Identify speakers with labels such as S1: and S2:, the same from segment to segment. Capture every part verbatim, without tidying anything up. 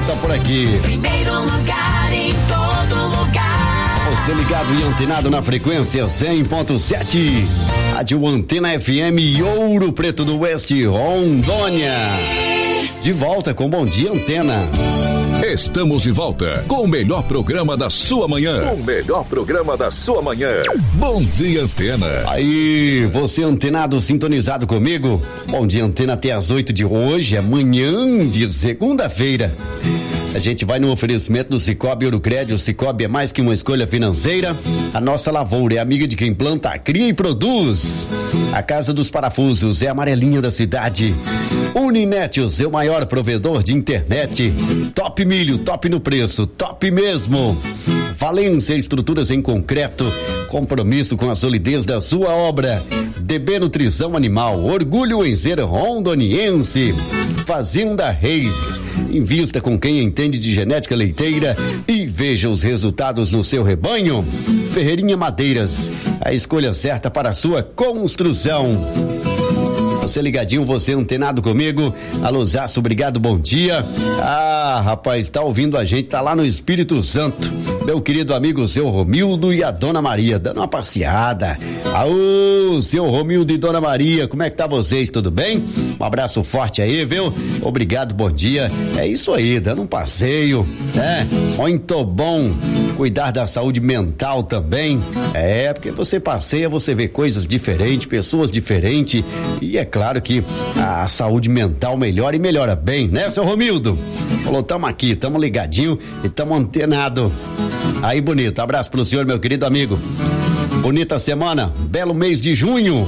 S1: volta por aqui.
S2: Primeiro lugar em todo lugar.
S1: Você ligado e antenado na frequência cem ponto sete. Rádio Antena F M Ouro Preto do Oeste, Rondônia. De volta com Bom Dia Antena.
S3: Estamos de volta com o melhor programa da sua manhã. O melhor programa da sua manhã. Bom Dia Antena.
S1: Aí, você antenado, sintonizado comigo? Bom Dia Antena até às oito de hoje, amanhã de segunda-feira. A gente vai no oferecimento do Cicobi Ouro Crédito. O Cicobi é mais que uma escolha financeira. A nossa lavoura é amiga de quem planta, cria e produz. A Casa dos Parafusos é a amarelinha da cidade. Uninet, o seu maior provedor de internet. Top Milho, top no preço, top mesmo. Valência Estruturas em Concreto. Compromisso com a solidez da sua obra. D B Nutrição Animal, orgulho em ser rondoniense. Fazenda Reis, invista com quem entende de genética leiteira e veja os resultados no seu rebanho. Ferreirinha Madeiras, a escolha certa para a sua construção. Você ligadinho, você antenado comigo. Alô Zaço, obrigado, bom dia. Ah, rapaz, tá ouvindo a gente, tá lá no Espírito Santo. Meu querido amigo, seu Romildo e a Dona Maria, dando uma passeada. Aô, seu Romildo e Dona Maria, como é que tá vocês, tudo bem? Um abraço forte aí, viu? Obrigado, bom dia. É isso aí, dando um passeio, né? Muito bom cuidar da saúde mental também. É, porque você passeia, você vê coisas diferentes, pessoas diferentes, e é claro que a saúde mental melhora e melhora bem, né, seu Romildo? Falou, tamo aqui, tamo ligadinho e tamo antenado. Aí, bonito, abraço pro senhor, meu querido amigo. Bonita semana, belo mês de junho.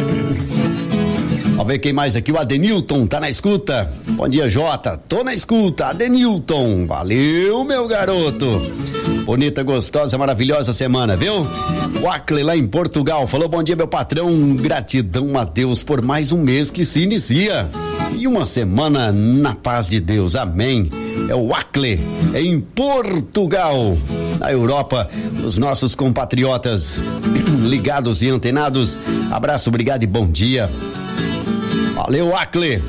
S1: Vamos ver quem mais aqui, o Adenilton tá na escuta. Bom dia, Jota, tô na escuta, Adenilton, valeu, meu garoto. Bonita, gostosa, maravilhosa semana, viu? O Acre lá em Portugal falou, bom dia, meu patrão, gratidão a Deus por mais um mês que se inicia e uma semana na paz de Deus, amém. É o Acre, é em Portugal, na Europa, os nossos compatriotas ligados e antenados, abraço, obrigado e bom dia. Valeu, Acre.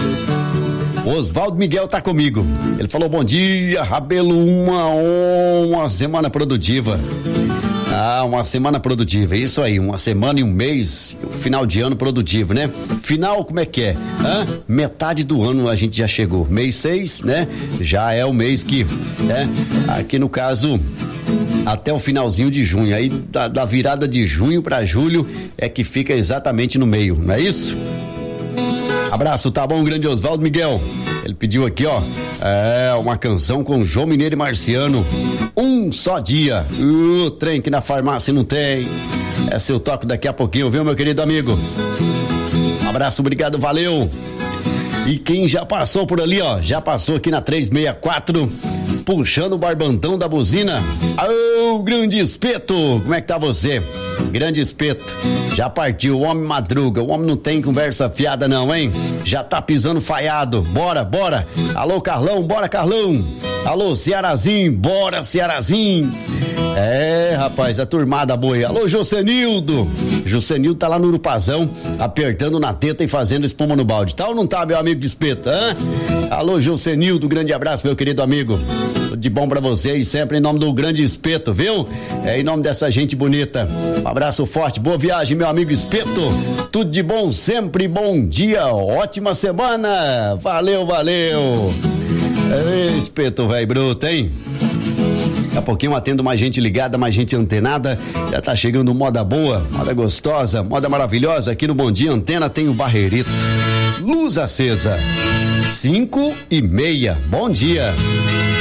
S1: Osvaldo Miguel tá comigo. Ele falou, bom dia, Rabelo, uma, uma semana produtiva. Ah, uma semana produtiva, isso aí, uma semana e um mês, final de ano produtivo, né? Final, como é que é? Hã? Metade do ano a gente já chegou, mês seis, né? Já é o mês que, né? Aqui no caso, até o finalzinho de junho, aí da, da virada de junho pra julho é que fica exatamente no meio, não é isso? Abraço, tá bom, grande Osvaldo Miguel. Ele pediu aqui, ó, é, uma canção com João Mineiro e Marciano. Um só dia. O uh, trem que na farmácia não tem. Esse eu toco daqui a pouquinho, viu, meu querido amigo? Abraço, obrigado, valeu. E quem já passou por ali, ó, já passou aqui na trezentos e sessenta e quatro, puxando o barbantão da buzina. Ô, grande Espeto, como é que tá você? Grande Espeto, já partiu, o homem madruga, o homem não tem conversa fiada não, hein? Já tá pisando falhado, bora, bora. Alô, Carlão, bora, Carlão. Alô, Cearazinho, bora, Cearazinho. É, rapaz, a turmada boa. Alô, Josenildo. Josenildo tá lá no Urupazão, apertando na teta e fazendo espuma no balde. Tá ou não tá, meu amigo de Espeto, hã? Alô, Josenildo, grande abraço, meu querido amigo. Tudo de bom pra vocês, sempre em nome do grande Espeto, viu? É em nome dessa gente bonita. Um abraço forte, boa viagem, meu amigo Espeto. Tudo de bom sempre, bom dia, ótima semana. Valeu, valeu. Ei, Espeto, velho bruto, hein? Daqui a pouquinho atendo mais gente ligada, mais gente antenada. Já tá chegando moda boa, moda gostosa, moda maravilhosa. Aqui no Bom Dia Antena tem o Barreirito. Luz acesa. Cinco e meia. Bom dia.